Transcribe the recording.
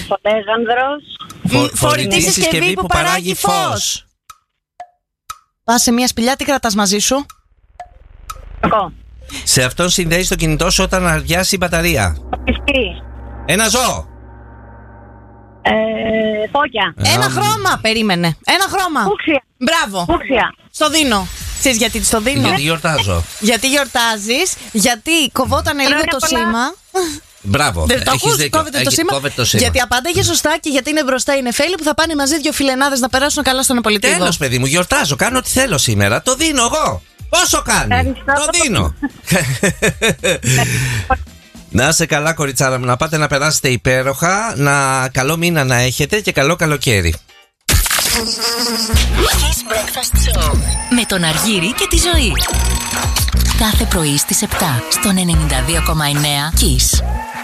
Φολέγανδρος. Φορητή συσκευή που παράγει φως. Πας σε μια σπηλιά, τι κρατάς μαζί σου? Κακό. Σε αυτόν συνδέεις το κινητό σου όταν αδειάσει η μπαταρία. Ισχύει. Ένα ζώο. Φώκια. Ένα χρώμα, περίμενε. Ένα χρώμα. Φούξια. Μπράβο. Φούξια. Στο δίνω. Ξέρεις γιατί στο δίνω? Γιατί γιορτάζω. Γιατί γιορτάζεις, γιατί κοβόταν λίγο το πολλά. σήμα. Μπράβο. Δεν το Έχεις ακούς, δίκιο. κόβεται το σήμα. Κόβεται το σήμα. Γιατί απάνταγε σωστά και γιατί είναι μπροστά οι νεφέλοι που θα πάνε μαζί δύο φιλενάδες να περάσουν καλά στον Απολυτήβο. Τέλος, παιδί μου, γιορτάζω. Κάνω ό,τι θέλω σήμερα. Το δίνω εγώ. Πόσο κάνει? Ευχαριστώ. Το δίνω. Να είσαι καλά, κοριτσάρα μου. Να πάτε να περάσετε υπέροχα. Καλό μήνα να έχετε και καλό καλοκαίρι. Kiss Breakfast Show με τον Αργύρη και τη Ζωή. Κάθε πρωί στις 7 στον 92,9 Kiss.